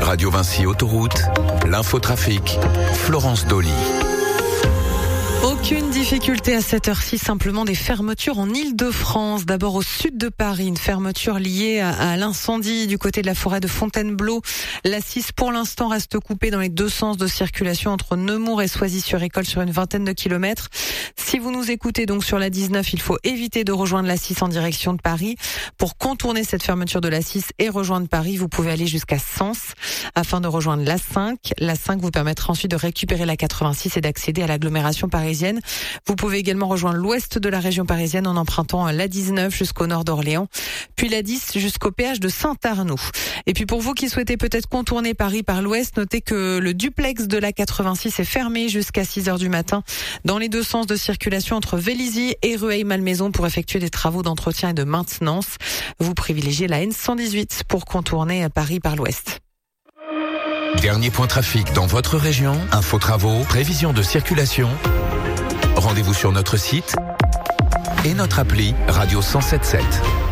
Radio Vinci Autoroute, l'infotrafic, Florence Dolly. Aucune difficulté à cette heure-ci, simplement des fermetures en Île-de-France. D'abord au sud de Paris, une fermeture liée à l'incendie du côté de la forêt de Fontainebleau. La 6 pour l'instant reste coupée dans les deux sens de circulation entre Nemours et Soisy-sur-École sur une vingtaine de kilomètres. Si vous nous écoutez donc sur la 19, il faut éviter de rejoindre la 6 en direction de Paris. Pour contourner cette fermeture de la 6 et rejoindre Paris, vous pouvez aller jusqu'à Sens afin de rejoindre la 5. La 5 vous permettra ensuite de récupérer la 86 et d'accéder à l'agglomération parisienne. Vous pouvez également rejoindre l'ouest de la région parisienne en empruntant la 19 jusqu'au nord d'Orléans, puis la 10 jusqu'au péage de Saint-Arnoux. Et puis pour vous qui souhaitez peut-être contourner Paris par l'ouest, notez que le duplex de la 86 est fermé jusqu'à 6h du matin dans les deux sens de circulation entre Vélizy et Rueil-Malmaison pour effectuer des travaux d'entretien et de maintenance. Vous privilégiez la N118 pour contourner Paris par l'ouest. Dernier point trafic dans votre région, info travaux, prévision de circulation. Rendez-vous sur notre site et notre appli Radio 107.7.